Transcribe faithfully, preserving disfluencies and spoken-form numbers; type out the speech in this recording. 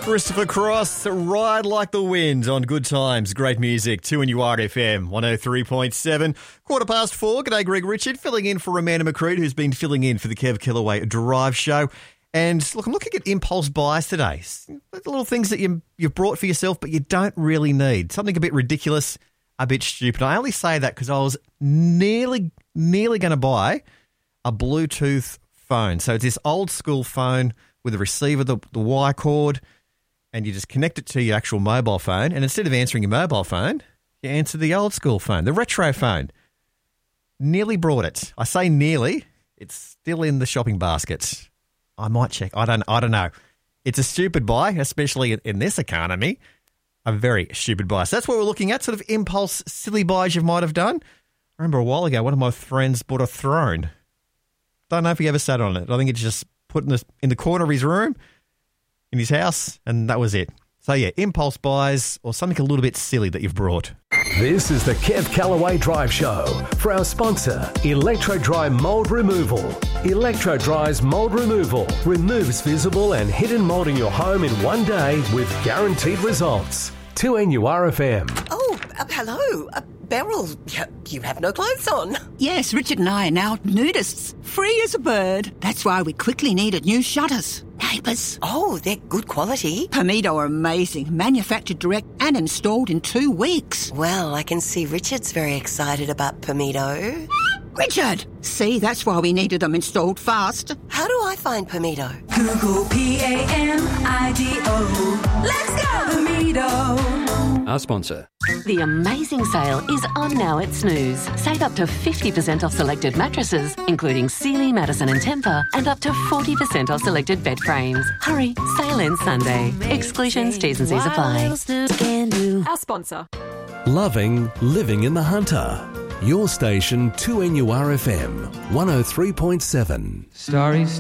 Christopher Cross, Ride Like the Wind on Good Times. Great music, two N U R F M, one oh three point seven. Quarter past four. G'day, Greg Richard, filling in for Amanda McCreed, who's been filling in for the Kev Kellaway Drive Show. And look, I'm looking at impulse buys today. Little things that you, you've brought for yourself, but you don't really need. Something a bit ridiculous, a bit stupid. I only say that because I was nearly, nearly going to buy a Bluetooth phone. So it's this old school phone with a receiver, the, the wire cord, and you just connect it to your actual mobile phone. And instead of answering your mobile phone, you answer the old school phone, the retro phone. Nearly brought it. I say nearly. It's still in the shopping basket. I might check. I don't I don't know. It's a stupid buy, especially in, in this economy. A very stupid buy. So that's what we're looking at, sort of impulse, silly buys you might have done. I remember a while ago, one of my friends bought a throne. Don't know if he ever sat on it. I think it's just put in the, in the corner of his room, in his house, and that was it. So, yeah, impulse buys or something a little bit silly that you've brought. This is the Kev Kellaway Drive Show for our sponsor, Electro Dry Mold Removal. Electro Dry's mold removal removes visible and hidden mold in your home in one day with guaranteed results. two N U R F M. Oh, uh, hello. Uh, Beryl, you have no clothes on. Yes, Richard and I are now nudists, free as a bird. That's why we quickly needed new shutters. Neighbours. Oh, they're good quality. Permido are amazing, manufactured direct and installed in two weeks. Well, I can see Richard's very excited about Permido. Richard! See, that's why we needed them installed fast. How do I find Permido? Google P A M I D O. Let's go, Permido. Our sponsor. The amazing sale is on now at Snooze. Save up to fifty percent off selected mattresses, including Sealy, Madison and Tempur, and up to forty percent off selected bed frames. Hurry, sale ends Sunday. Exclusions, T's and C's apply. Our sponsor. Loving living in the Hunter. Your station, two N U R F M, one oh three point seven. Starry